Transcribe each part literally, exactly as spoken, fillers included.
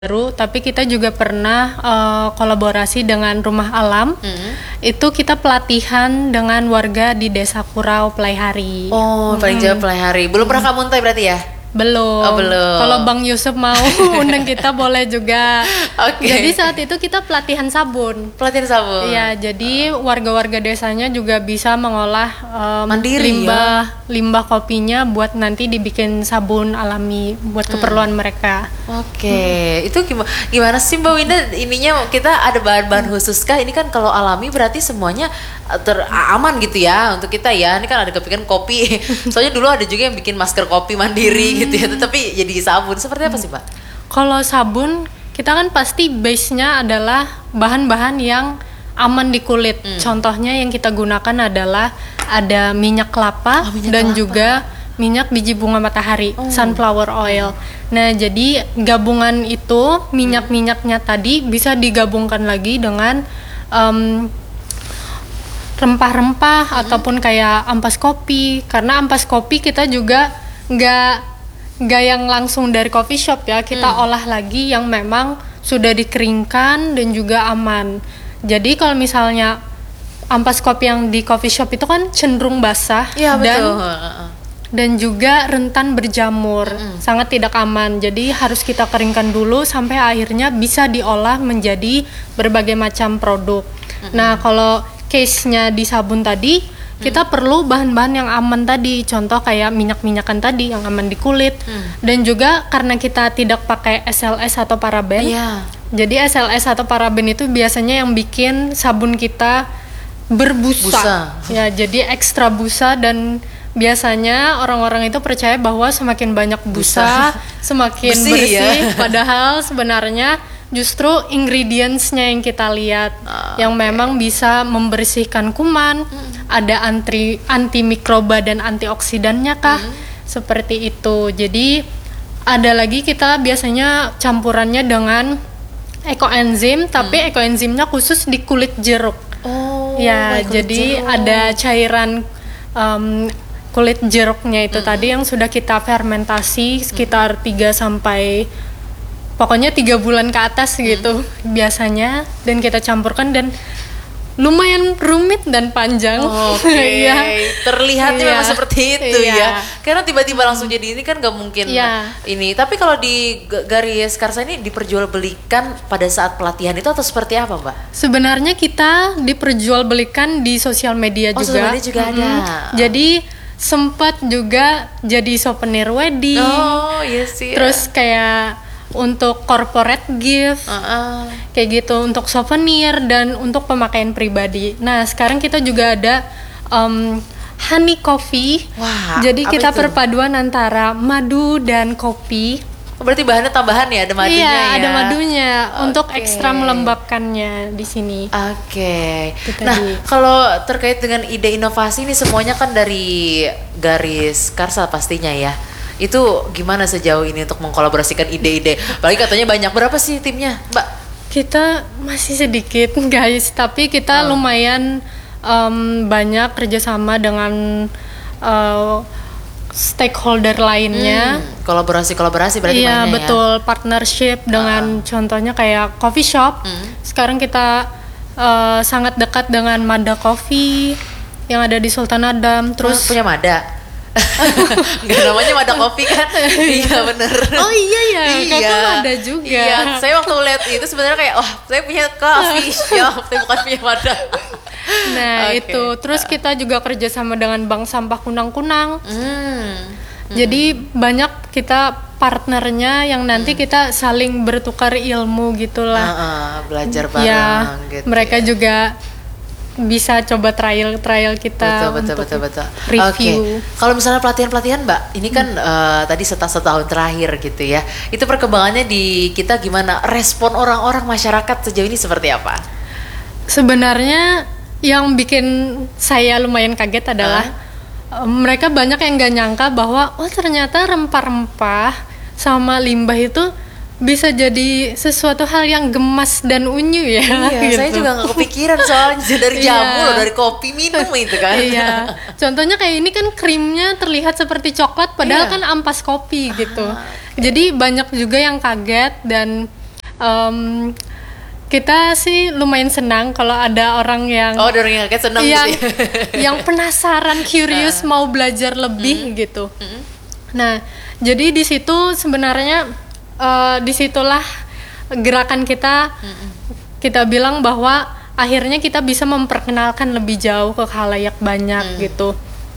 baru, tapi kita juga pernah uh, kolaborasi dengan Rumah Alam. Hmm. Itu kita pelatihan dengan warga di Desa Kurau Pelaihari. Oh, paling jauh Pelaihari. Belum pernah kamu Muntai berarti ya? Belum. Oh, belum. Kalau Bang Yusuf mau undang kita boleh juga. Oke. Okay. Jadi saat itu kita pelatihan sabun. Pelatihan sabun. Iya, jadi uh. warga-warga desanya juga bisa mengolah um, mandiri limbah ya? limbah kopinya buat nanti dibikin sabun alami buat hmm. keperluan mereka. Oke, okay. hmm. Itu gimana, gimana sih Mbak Winda? Ininya kita ada bahan-bahan khusus kah? Ini kan kalau alami berarti semuanya ter aman gitu ya untuk kita ya. Ini kan ada kepikiran kopi. Soalnya dulu ada juga yang bikin masker kopi mandiri. Hmm. gitu ya, tapi jadi sabun seperti apa sih Pak? Kalau sabun kita kan pasti base-nya adalah bahan-bahan yang aman di kulit. Hmm. Contohnya yang kita gunakan adalah ada minyak kelapa oh, minyak dan kelapa. juga minyak biji bunga matahari, oh. sunflower oil. Nah, jadi gabungan itu minyak-minyaknya tadi bisa digabungkan lagi dengan um, rempah-rempah hmm. ataupun kayak ampas kopi. Karena ampas kopi kita juga nggak nggak yang langsung dari coffee shop ya, kita hmm. olah lagi yang memang sudah dikeringkan dan juga aman. Jadi kalau misalnya ampas kopi yang di coffee shop itu kan cenderung basah ya, dan betul. dan juga rentan berjamur, hmm. sangat tidak aman. Jadi harus kita keringkan dulu sampai akhirnya bisa diolah menjadi berbagai macam produk. Hmm. Nah, kalau case-nya di sabun tadi kita hmm. perlu bahan-bahan yang aman tadi, contoh kayak minyak-minyakan tadi yang aman di kulit. Hmm. Dan juga karena kita tidak pakai S L S atau paraben, yeah. jadi S L S atau paraben itu biasanya yang bikin sabun kita berbusa. Busa. Ya, jadi ekstra busa dan biasanya orang-orang itu percaya bahwa semakin banyak busa, busa. semakin bersih, bersih ya? Padahal sebenarnya justru ingredients-nya yang kita lihat oh, yang okay. memang bisa membersihkan kuman, hmm. ada anti antimikroba dan antioksidannya kah, hmm. seperti itu. Jadi ada lagi kita biasanya campurannya dengan ekoenzim, tapi hmm. ekoenzimnya khusus di kulit jeruk. Oh, ya, jadi jeruk. Ada cairan um, kulit jeruknya itu hmm. tadi yang sudah kita fermentasi sekitar hmm. tiga sampai pokoknya tiga bulan ke atas gitu hmm. biasanya, dan kita campurkan dan lumayan rumit dan panjang. Oke, okay. ya. Terlihatnya yeah. memang seperti itu yeah. ya. Karena tiba-tiba langsung jadi ini kan nggak mungkin yeah. ini. Tapi kalau di Garis Karsa ini diperjualbelikan pada saat pelatihan itu atau seperti apa, Mbak? Sebenarnya kita diperjualbelikan di sosial media oh, juga. Sosial media juga hmm. ada. Jadi sempat juga jadi souvenir wedding. Oh, iya sih. Terus kayak untuk corporate gift, uh-uh. kayak gitu, untuk souvenir dan untuk pemakaian pribadi. Nah, sekarang kita juga ada um, honey coffee. Wah, jadi kita itu? perpaduan antara madu dan kopi. Oh, berarti bahannya tambahan ya, ada madunya iya, ya? Iya, ada madunya okay. untuk ekstra melembabkannya di sini. Oke. Okay. Nah, kalau terkait dengan ide inovasi ini semuanya kan dari Garis Karsa pastinya ya. Itu gimana sejauh ini untuk mengkolaborasikan ide-ide? Apalagi katanya banyak, berapa sih timnya, Mbak? Kita masih sedikit guys, tapi kita oh. lumayan um, banyak kerjasama dengan uh, stakeholder lainnya. Hmm, kolaborasi-kolaborasi berarti iya, banyak ya? Iya betul, partnership dengan uh. contohnya kayak coffee shop. Hmm. Sekarang kita uh, sangat dekat dengan Mada Coffee yang ada di Sultan Adam. Terus oh, punya Mada? Nggak, namanya Mada Kopi kan? Iya bener. Oh iya ya, iya. Kakak ada juga. Iya, saya waktu lihat itu sebenarnya kayak, wah, oh, saya punya coffee shop, saya bukan punya Mada. Nah okay. itu, terus kita juga kerjasama dengan Bank Sampah Kunang-Kunang. Hmm. Jadi hmm. banyak kita partnernya yang nanti hmm. kita saling bertukar ilmu gitulah. Uh, uh, belajar bareng. Ya, gitu mereka ya. juga bisa coba trial-trial kita betul, betul, untuk betul, betul. review. Okay. Kalau misalnya pelatihan-pelatihan, Mbak, ini kan hmm. uh, tadi setelah setahun terakhir gitu ya, itu perkembangannya di kita gimana? Respon orang-orang masyarakat sejauh ini seperti apa? Sebenarnya yang bikin saya lumayan kaget adalah uh? mereka banyak yang gak nyangka bahwa oh ternyata rempah-rempah sama limbah itu bisa jadi sesuatu hal yang gemas dan unyu ya. Iya, gitu. Saya juga nggak kepikiran soalnya dari jamu loh, dari kopi minum itu kan. Iya. Contohnya kayak ini kan krimnya terlihat seperti coklat, padahal iya. kan ampas kopi gitu. Ah, okay. Jadi banyak juga yang kaget dan Em, kita sih lumayan senang kalau ada orang yang Oh, ada orang yang kayak seneng yang, gitu ya. yang penasaran, curious, mau belajar lebih gitu. Nah, jadi di situ sebenarnya uh, disitulah gerakan kita. Kita bilang bahwa akhirnya kita bisa memperkenalkan lebih jauh ke khalayak banyak Mm. gitu.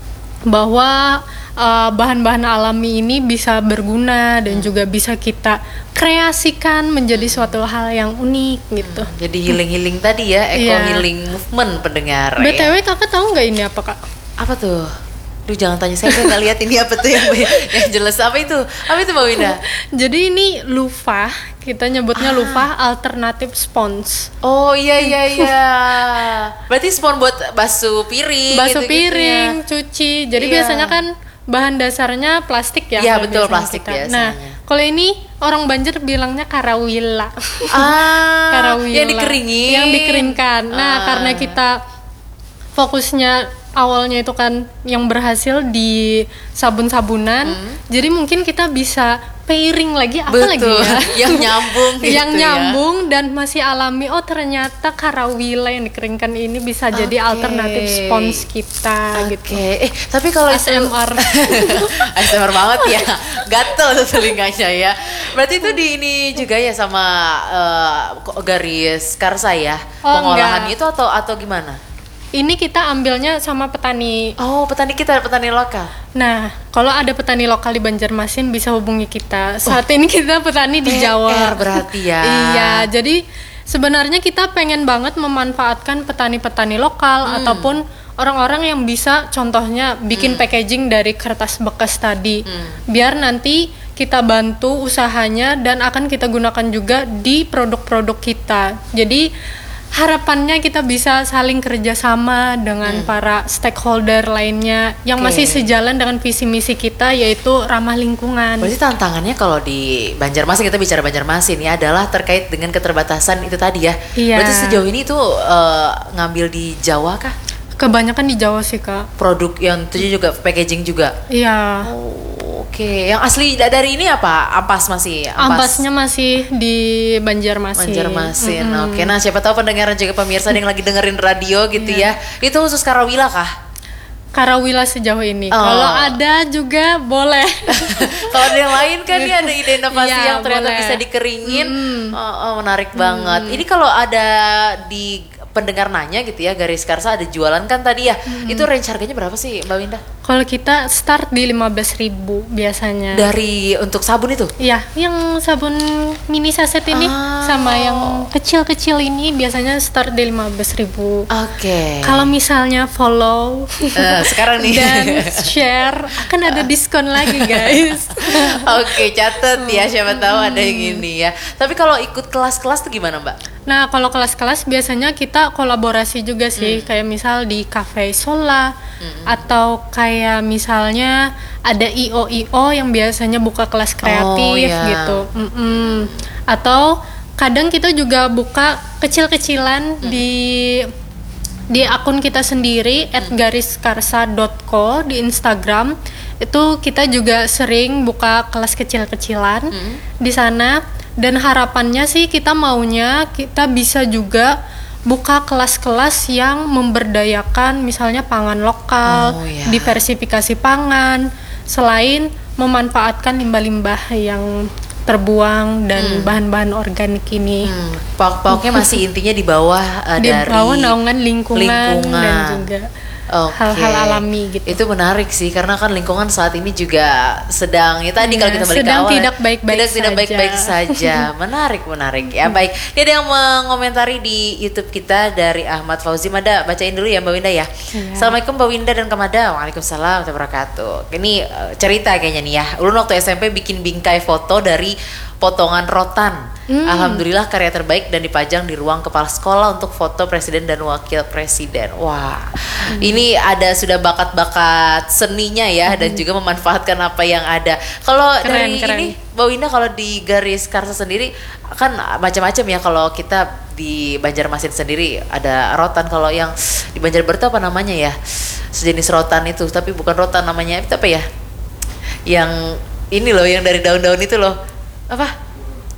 Bahwa uh, bahan-bahan alami ini bisa berguna dan juga bisa kita kreasikan menjadi suatu hal yang unik gitu. Jadi healing-healing tadi ya, eco Iya. healing movement pendengar B T W ya. kakak tahu nggak ini apa kak? Apa tuh? Duh, jangan tanya saya, saya nggak lihat ini apa tuh yang, yang jelas. Apa itu? Apa itu Mbak Winda? Jadi ini lufah, kita nyebutnya Ah. lufah alternatif spons. Oh iya iya iya. Berarti spon buat basuh piring. Basuh gitu-gitu piring, ya. cuci. Jadi Iya. biasanya kan bahan dasarnya plastik ya. Iya, kalau betul, biasanya plastik kita. biasanya. Nah, kalau ini orang Banjar bilangnya karawila. Ah, Karawila. yang dikeringin. Yang dikeringkan. Nah, Ah. karena kita fokusnya awalnya itu kan yang berhasil di sabun-sabunan. Hmm. Jadi mungkin kita bisa pairing lagi apa Betul. lagi ya? Yang nyambung gitu yang ya. nyambung dan masih alami. Oh, ternyata karawila yang dikeringkan ini bisa jadi Oke. alternatif spons kita Oke, gitu. eh tapi kalau A S M R. A S M R banget ya, gatel tuh telinganya ya. Berarti itu di ini juga ya sama eh, kok garis karsa ya, Oh, pengolahannya enggak. itu atau atau gimana? Ini kita ambilnya sama petani. Oh, petani kita, petani lokal. Nah, kalau ada petani lokal di Banjarmasin bisa hubungi kita. Saat ini kita petani di P R Jawa. berarti ya. Iya, jadi sebenarnya kita pengen banget memanfaatkan petani-petani lokal Hmm. ataupun orang-orang yang bisa contohnya bikin packaging dari kertas bekas tadi. Hmm. Biar nanti kita bantu usahanya dan akan kita gunakan juga di produk-produk kita. Jadi harapannya kita bisa saling kerjasama dengan para stakeholder lainnya yang Oke. masih sejalan dengan visi misi kita, yaitu ramah lingkungan. Berarti tantangannya kalau di Banjarmasin, kita bicara Banjarmasin ya, adalah terkait dengan keterbatasan itu tadi ya. Iya. Berarti sejauh ini tuh eh, ngambil di Jawa kah? Kebanyakan di Jawa sih kak. Produk yang itu juga packaging juga. Iya. Oh, oke. Yang asli da- dari ini apa? Ampas masih? Ampasnya masih di Banjarmasin. Banjarmasin. Mm-mm. Oke. Nah, siapa tahu pendengar dan juga pemirsa yang lagi dengerin radio gitu Iya. ya. Itu khusus Karawila kah? Karawila sejauh ini. Oh. Kalau ada juga boleh. Kalau ada yang lain kan nih ada ide inovasi Iya, yang ternyata boleh. bisa dikeringin. Mm. Oh, oh, menarik banget. Ini kalau ada di pendengar nanya gitu ya, garis karsa ada jualan kan tadi ya. Itu range harganya berapa sih Mbak Winda? Kalau kita start di lima belas ribu biasanya. Dari untuk sabun itu? Iya, yang sabun mini saset ini Ah. sama yang kecil-kecil ini biasanya start di lima belas ribu. Oke. Kalau misalnya follow Eh, sekarang nih. dan share akan ada diskon lagi guys. Oke, catet ya, siapa tahu ada yang ini ya. Tapi kalau ikut kelas-kelas tuh gimana Mbak? Nah, kalau kelas-kelas biasanya kita kolaborasi juga sih, Hmm. kayak misal di Cafe Sola atau kayak misalnya ada I O I O yang biasanya buka kelas kreatif iya. gitu. Mm-mm. Atau kadang kita juga buka kecil-kecilan di di akun kita sendiri at gariskarsa dot co di Instagram. Itu kita juga sering buka kelas kecil-kecilan di sana. Dan harapannya sih kita maunya kita bisa juga buka kelas-kelas yang memberdayakan misalnya pangan lokal, Oh, iya. diversifikasi pangan, selain memanfaatkan limbah-limbah yang terbuang dan bahan-bahan organik ini. Hmm, pauk-pauknya masih intinya di bawah eh, Di dari bawah naungan lingkungan, lingkungan. dan juga Oke. hal-hal alami gitu. Itu menarik sih karena kan lingkungan saat ini juga sedang ya tadi Iya, kalau kita balik sedang ke awal ya, tidak baik-baik tidak, tidak saja. baik-baik saja. Menarik, menarik. Ya baik. Ini ada yang mengomentari di YouTube kita dari Ahmad Fauzi. Mada bacain dulu ya Mbak Winda ya. Iya. Assalamualaikum Mbak Winda dan Kamada. Waalaikumsalam warahmatullahi wabarakatuh. Ini eh, cerita kayaknya nih ya. Ulun waktu S M P bikin bingkai foto dari potongan rotan. Hmm. Alhamdulillah karya terbaik dan dipajang di ruang kepala sekolah untuk foto presiden dan wakil presiden. Wah, ini ada sudah bakat-bakat seninya ya dan juga memanfaatkan apa yang ada. Kalau Keren, dari keren. ini, Mbak Winda kalau di garis karsa sendiri kan macam-macam ya. Kalau kita di Banjarmasin sendiri ada rotan. Kalau yang di Banjarbaru apa namanya ya? Sejenis rotan itu, tapi bukan rotan namanya. Itu apa ya? Yang ini loh, yang dari daun-daun itu loh. Apa?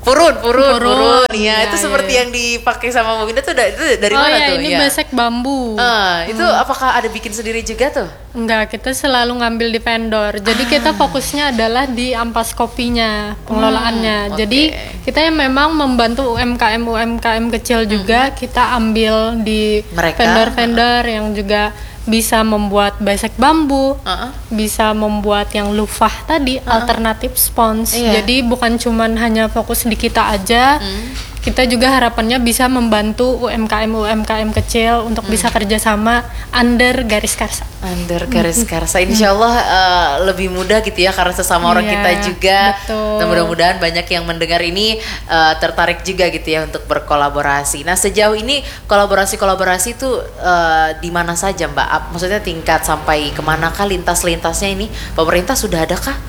Purun, purun, Purun, purun. Iya, ya, itu ya, seperti ya. yang dipakai sama Mbak Winda tuh da- itu dari Oh mana ya, tuh? ini Ya. besek bambu. Eh, itu apakah ada bikin sendiri juga tuh? Enggak, kita selalu ngambil di vendor. Jadi Ah. kita fokusnya adalah di ampas kopinya, pengelolaannya. Hmm, oke. Jadi kita yang memang membantu U M K M U M K M kecil juga kita ambil di Mereka? vendor-vendor yang juga bisa membuat besek bambu, Uh-uh. bisa membuat yang lufah tadi, alternatif spons. Iya. Jadi bukan cuman hanya fokus di kita aja. Kita juga harapannya bisa membantu U M K M U M K M kecil untuk bisa kerjasama under garis karsa. Under garis karsa, insya Allah eh, lebih mudah gitu ya karena sesama orang Iya, kita juga. betul. Dan mudah-mudahan banyak yang mendengar ini eh, tertarik juga gitu ya untuk berkolaborasi. Nah sejauh ini kolaborasi-kolaborasi itu eh, di mana saja Mbak? Ap- Maksudnya tingkat sampai kemana kah lintas-lintasnya ini? Pemerintah sudah ada kah?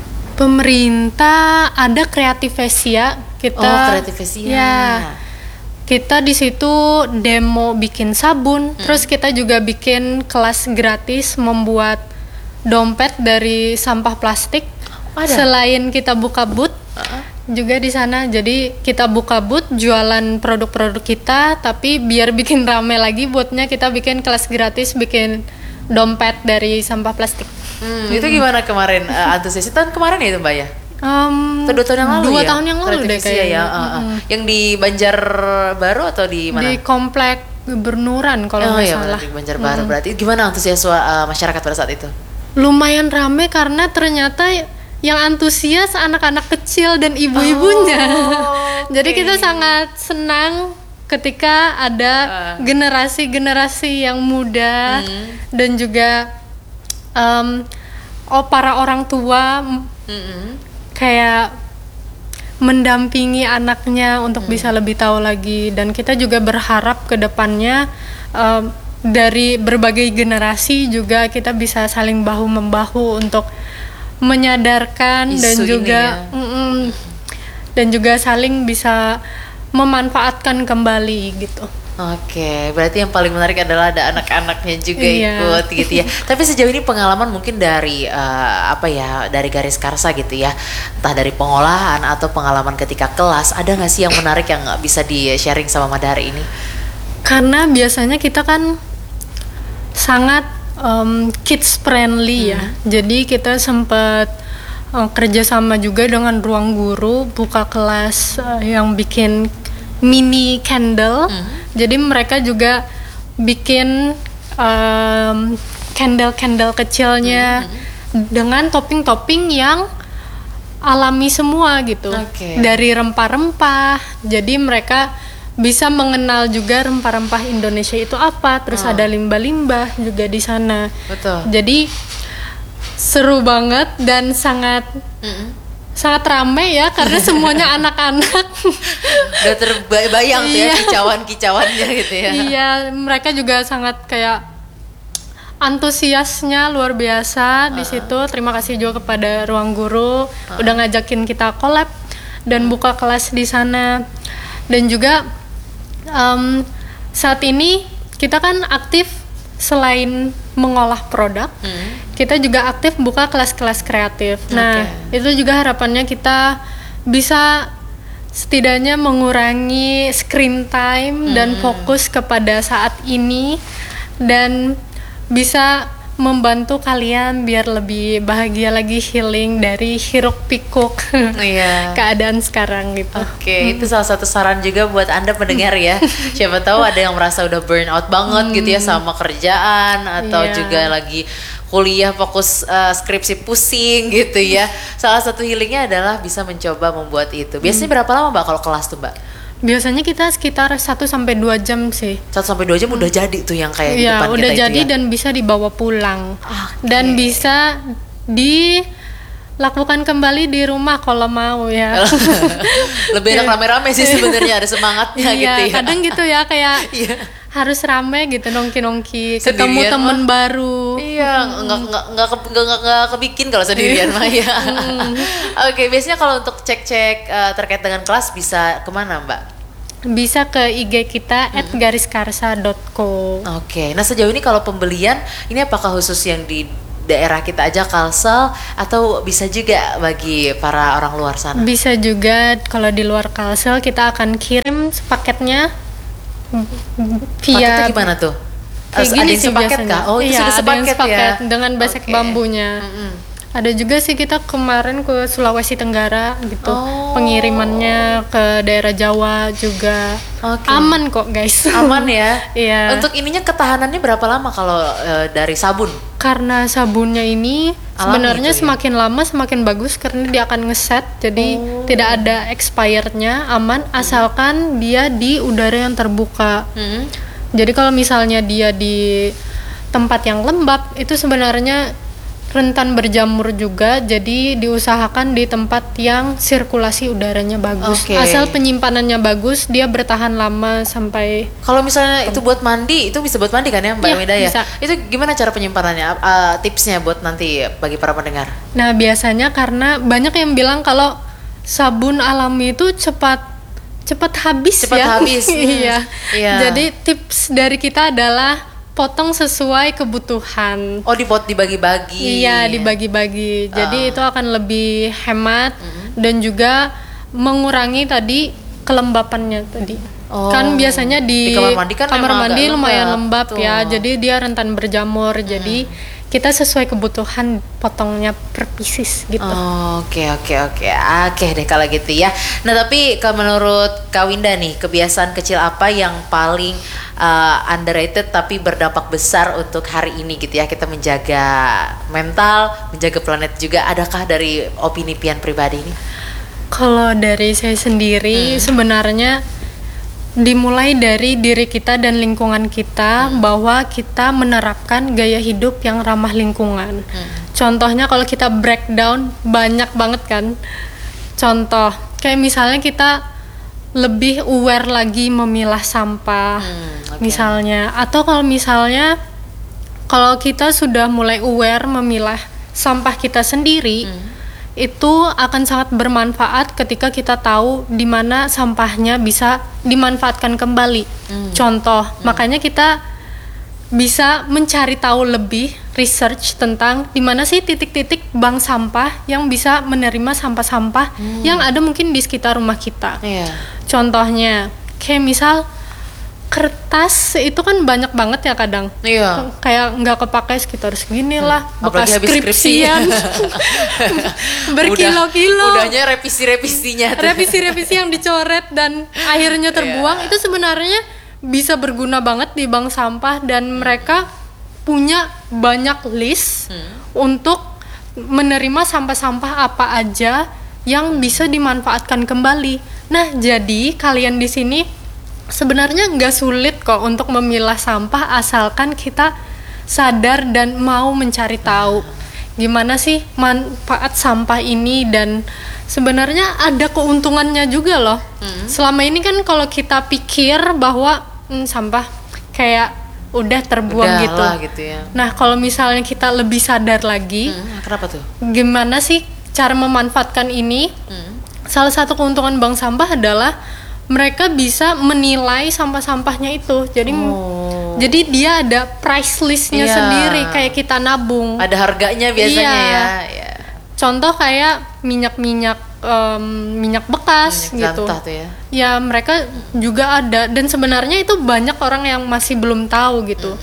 Pemerintah ada Kreativesia kita. Oh, Kreativesia. Ya. Kita di situ demo bikin sabun, terus kita juga bikin kelas gratis membuat dompet dari sampah plastik. Ada? Selain kita buka booth juga di sana. Jadi kita buka booth jualan produk-produk kita, tapi biar bikin rame lagi boothnya kita bikin kelas gratis bikin dompet dari sampah plastik. Hmm, itu gimana kemarin uh, antusias tahun kemarin ya itu Mbak ya? Um, Atau dua tahun yang lalu dua ya? tahun yang lalu deh Kreativesia kayaknya. ya. uh, uh. Yang di Banjarbaru atau di mana? Di komplek Gubernuran kalau oh nggak iya salah. benar, di Banjarbaru. Berarti gimana antusias uh, masyarakat pada saat itu? Lumayan rame karena ternyata yang antusias anak-anak kecil dan ibu-ibunya. Oh, Jadi oke. kita sangat senang ketika ada Uh. generasi-generasi yang muda Hmm. dan juga em, oh para orang tua m- Mm-mm. kayak mendampingi anaknya untuk bisa lebih tahu lagi, dan kita juga berharap ke depannya em, dari berbagai generasi juga kita bisa saling bahu membahu untuk menyadarkan dan Isu ini juga ya. mm-mm, dan juga saling bisa memanfaatkan kembali gitu. Oke, berarti yang paling menarik adalah ada anak-anaknya juga Iya. ikut gitu ya. Tapi sejauh ini pengalaman mungkin dari eh, apa ya, dari garis karsa gitu ya, entah dari pengolahan atau pengalaman ketika kelas, ada nggak sih yang menarik yang nggak bisa di sharing sama Madari ini? Karena biasanya kita kan sangat um, kids friendly ya. Jadi kita sempat uh, kerjasama juga dengan ruang guru buka kelas uh, yang bikin mini candle. Jadi mereka juga bikin um, candle-candle kecilnya dengan topping-topping yang alami semua gitu. Oke. Dari rempah-rempah. Jadi mereka bisa mengenal juga rempah-rempah Indonesia itu apa. Terus Oh. ada limbah-limbah juga di sana. Betul. Jadi seru banget dan sangat Mm-mm. sangat ramai ya karena semuanya anak-anak. Udah terbayang tuh ya Iya. kicauan-kicauannya gitu ya. Iya, mereka juga sangat kayak antusiasnya luar biasa di situ. Terima kasih juga kepada Ruang Guru udah ngajakin kita collab dan buka kelas di sana. Dan juga em, saat ini kita kan aktif selain mengolah produk, kita juga aktif buka kelas-kelas kreatif. Nah, itu juga harapannya kita bisa setidaknya mengurangi screen time dan fokus kepada saat ini dan bisa membantu kalian biar lebih bahagia lagi, healing dari hiruk pikuk Iya. keadaan sekarang gitu. Oke, itu salah satu saran juga buat Anda pendengar ya. Siapa tahu ada yang merasa udah burn out banget gitu ya sama kerjaan atau Iya. juga lagi kuliah fokus eh, skripsi pusing gitu ya. Salah satu healingnya adalah bisa mencoba membuat itu. Biasanya berapa lama Mbak kalau kelas tuh Mbak? Biasanya kita sekitar satu sampai dua jam sih. satu sampai dua jam udah jadi tuh yang kayak di Iya, depan udah kita jadi itu ya. dan bisa dibawa pulang. Oke. Dan bisa dilakukan kembali di rumah kalau mau ya. Lebih enak rame-rame sih sebenarnya, ada semangatnya Iya, gitu ya. kadang gitu ya kayak Iya. harus rame gitu nongki-nongki, ketemu Sendirian temen mah. baru. Iya, nggak nggak nggak ke- nggak nggak- nggak kebikin kalau sendirian mah ya. Oke, biasanya kalau untuk cek-cek eh, terkait dengan kelas bisa kemana Mbak? Bisa ke I G kita at gariskarsa dot co. Oke, nah sejauh ini kalau pembelian ini apakah khusus yang di daerah kita aja Kalsel atau bisa juga bagi para orang luar sana? Bisa juga kalau di luar Kalsel kita akan kirim paketnya via Paketnya gimana tuh? kayak Ada gini yang sih sepaket biasanya. kah? Oh itu Iya, sudah ada yang sepaket, sepaket ya? dengan besek Oke. bambunya. Mm-mm. Ada juga sih kita kemarin ke Sulawesi Tenggara gitu, Oh. pengirimannya ke daerah Jawa juga. Oke. Aman kok guys. Aman ya? Iya. Untuk ininya ketahanannya berapa lama kalau eh, dari sabun? Karena sabunnya ini Alami sebenarnya itu ya? semakin lama semakin bagus karena dia akan ngeset, jadi Oh. tidak ada expirednya, aman asalkan dia di udara yang terbuka. Hmm. Jadi kalau misalnya dia di tempat yang lembab itu sebenarnya rentan berjamur juga, jadi diusahakan di tempat yang sirkulasi udaranya bagus. Oke. Asal penyimpanan bagus, dia bertahan lama sampai. Kalau misalnya itu buat mandi, itu bisa buat mandi kan ya Mbak Iya, Wida ya? bisa. Itu gimana cara penyimpanannya? Uh, tipsnya buat nanti bagi para pendengar? Nah, biasanya karena banyak yang bilang kalau sabun alami itu cepat cepat habis Cepat ya. habis, hmm. Iya. Iya. Jadi tips dari kita adalah potong sesuai kebutuhan. Oh dipot dibagi-bagi. Iya, dibagi-bagi. Jadi Ah. itu akan lebih hemat dan juga mengurangi tadi kelembapannya tadi. Oh, Kan biasanya di, di kamar mandi kan kamar memang mandi agak lumayan lembab, lembab ya. tuh. Jadi dia rentan berjamur. Jadi kita sesuai kebutuhan potongnya per pieces gitu. Oh, Oke oke oke oke deh kalau gitu ya. Nah tapi kalau menurut Kak Winda nih kebiasaan kecil apa yang paling uh, underrated tapi berdampak besar untuk hari ini gitu ya, kita menjaga mental, menjaga planet juga. Adakah dari opini Pian pribadi ini? Kalau dari saya sendiri sebenarnya dimulai dari diri kita dan lingkungan kita bahwa kita menerapkan gaya hidup yang ramah lingkungan. Contohnya kalau kita breakdown banyak banget kan. Contoh kayak misalnya kita lebih aware lagi memilah sampah. Hmm, oke. Misalnya atau kalau misalnya kalau kita sudah mulai aware memilah sampah kita sendiri, itu akan sangat bermanfaat ketika kita tahu di mana sampahnya bisa dimanfaatkan kembali. Contoh, makanya kita bisa mencari tahu lebih, research tentang di mana sih titik-titik bank sampah yang bisa menerima sampah-sampah yang ada mungkin di sekitar rumah kita. Iya. Contohnya, kayak misal kertas itu kan banyak banget ya kadang. Iya. Kayak nggak kepakai sekitar segini lah, Apalagi bekas habis skripsian. Berkilo-kilo. Udah, udahnya revisi-revisinya tuh. Revisi-revisi yang dicoret dan akhirnya terbuang itu sebenarnya bisa berguna banget di bank sampah dan mereka punya banyak list untuk menerima sampah-sampah apa aja yang bisa dimanfaatkan kembali. Nah, jadi kalian di sini sebenarnya nggak sulit kok untuk memilah sampah asalkan kita sadar dan mau mencari tahu gimana sih manfaat sampah ini, dan sebenarnya ada keuntungannya juga loh. Hmm. Selama ini kan kalau kita pikir bahwa hmm, sampah kayak udah terbuang Udah gitu. lah, gitu ya. Nah kalau misalnya kita lebih sadar lagi, Hmm, kenapa tuh? gimana sih cara memanfaatkan ini? Hmm. Salah satu keuntungan bank sampah adalah mereka bisa menilai sampah-sampahnya itu. Jadi Oh. jadi dia ada price listnya Iya. sendiri kayak kita nabung. Ada harganya biasanya Iya. ya. Ya. Contoh kayak minyak-minyak em, minyak bekas Minyak gitu. jantah tuh ya. Ya mereka juga ada dan sebenarnya itu banyak orang yang masih belum tahu gitu.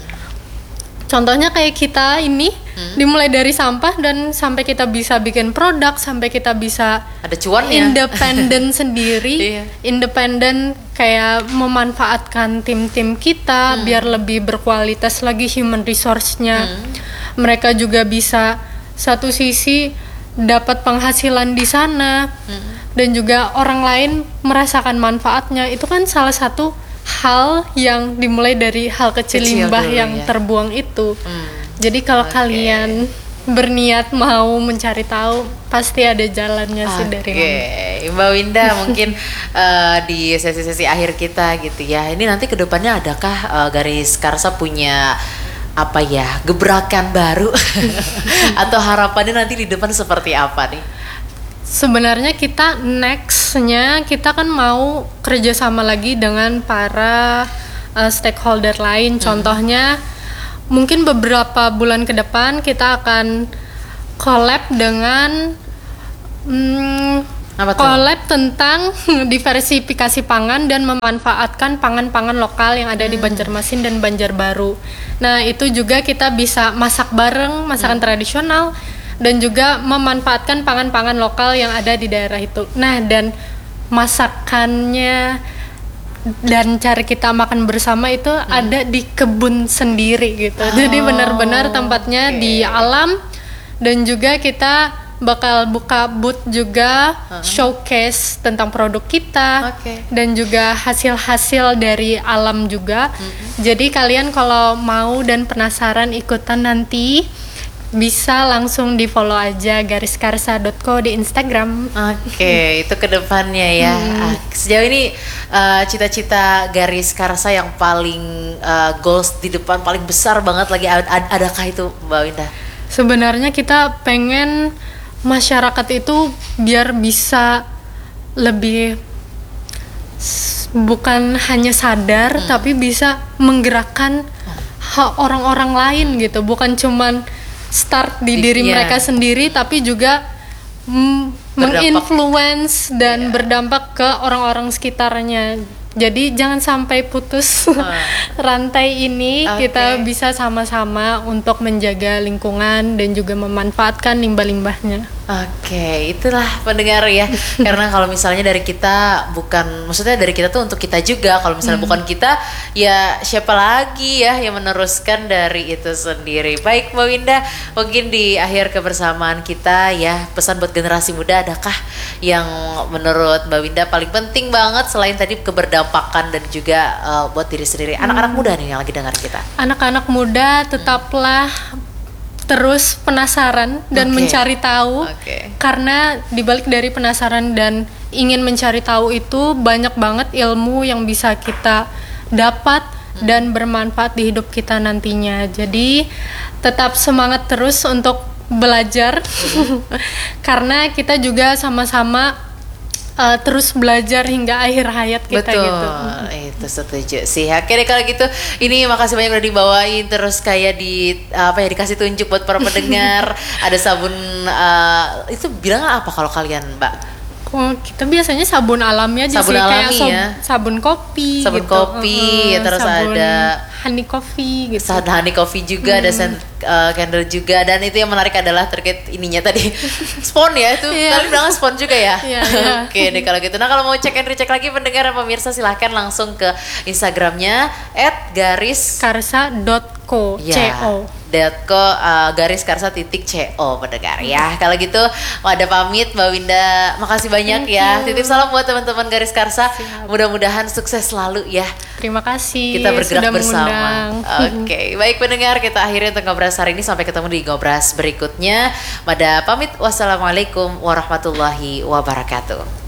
Contohnya kayak kita ini dimulai dari sampah dan sampai kita bisa bikin produk, sampai kita bisa Ada cuannya. independen sendiri, Iya. independen kayak memanfaatkan tim-tim kita biar lebih berkualitas lagi human resource-nya. Mereka juga bisa satu sisi dapat penghasilan di sana dan juga orang lain merasakan manfaatnya. Itu kan salah satu hal yang dimulai dari hal kecil, Kecil limbah dulu, yang ya. terbuang itu. Hmm. Jadi kalau Oke. kalian berniat mau mencari tahu, pasti ada jalannya sih dari Oke, mana. Mbak Winda mungkin eh, di sesi-sesi akhir kita gitu ya. Ini nanti kedepannya adakah eh, Garis Karsa punya apa ya gebrakan baru atau harapannya nanti di depan seperti apa nih? Sebenarnya kita next-nya kita kan mau kerjasama lagi dengan para uh, stakeholder lain. Contohnya mungkin beberapa bulan ke depan kita akan collab dengan hmm, Apa tuh? collab tentang diversifikasi pangan dan memanfaatkan pangan-pangan lokal yang ada di Banjarmasin dan Banjarbaru. Nah, itu juga kita bisa masak bareng, masakan tradisional, dan juga memanfaatkan pangan-pangan lokal yang ada di daerah itu. Nah, dan masakannya dan cara kita makan bersama itu ada di kebun sendiri gitu. Jadi Oh, benar-benar tempatnya di oke. alam, dan juga kita bakal buka booth juga, showcase tentang produk kita, Oke. dan juga hasil-hasil dari alam juga. Jadi kalian kalau mau dan penasaran ikutan nanti bisa langsung di follow aja gariskarsa dot co di Instagram. Oke, itu kedepannya ya. Ah, Sejauh ini eh, cita-cita Garis Karsa yang paling eh, goals di depan paling besar banget lagi ad- ad- adakah itu Mbak Winda? Sebenarnya kita pengen masyarakat itu biar bisa lebih s- bukan hanya sadar tapi bisa menggerakkan ha- orang-orang lain gitu, bukan cuman start di Di- diri iya. mereka sendiri tapi juga mm, Berdampak. menginfluence dan Iya. berdampak ke orang-orang sekitarnya. Jadi jangan sampai putus rantai ini. Oke. Kita bisa sama-sama untuk menjaga lingkungan dan juga memanfaatkan limbah-limbahnya. Oke, itulah pendengar ya. Karena kalau misalnya dari kita bukan, maksudnya dari kita tuh untuk kita juga. Kalau misalnya bukan kita, ya siapa lagi ya yang meneruskan dari itu sendiri. Baik Mbak Winda, mungkin di akhir kebersamaan kita ya, pesan buat generasi muda adakah yang menurut Mbak Winda paling penting banget selain tadi keberdampakan dan juga eh, buat diri sendiri. Anak-anak muda nih yang lagi dengar kita. Anak-anak muda tetaplah terus penasaran dan Oke. mencari tahu, Oke. karena dibalik dari penasaran dan ingin mencari tahu itu banyak banget ilmu yang bisa kita dapat dan bermanfaat di hidup kita nantinya. Jadi tetap semangat terus untuk belajar karena kita juga sama-sama uh, terus belajar hingga akhir hayat kita. Betul, Gitu. itu setuju sih. Oke deh kalau gitu, ini makasih banyak udah dibawain terus kayak di apa ya dikasih tunjuk buat para pendengar. Ada sabun eh, itu bilang apa kalau kalian Mbak? Oh, kita biasanya sabun alami aja Sabun sih, kayak alami sob- ya. sabun kopi Sabun gitu. kopi, Heeh, terus sabun ada honey coffee gitu. Ada honey coffee juga, ada scent uh, candle juga, dan itu yang menarik adalah terkait ininya tadi spon ya itu Iya. kalian bilang spon juga ya. Iya, iya. Oke deh kalau gitu. Nah kalau mau cek and recheck lagi pendengar dan pemirsa silahkan langsung ke Instagramnya at garis karsa dot co. Ya, co. Datko uh, garis karsa titik co pendengar ya. Kalau gitu ada pamit Mbak Winda. Makasih banyak Thank ya. you. Titip salam buat teman-teman garis karsa. Mudah-mudahan sukses selalu ya. Terima kasih Kita bergerak sudah bersama. mengundang. Oke, baik pendengar, kita akhiri untuk ngobras hari ini. Sampai ketemu di ngobras berikutnya. Pada pamit, wassalamualaikum warahmatullahi wabarakatuh.